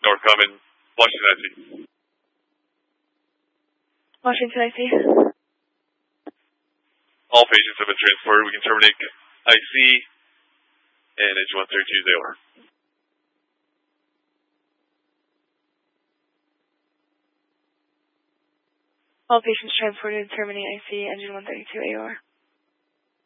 North Common, Washington IC. Washington IC. All patients have been transported. We can terminate IC and engine 132 is over. All patients transported, terminate IC, engine 132 AOR.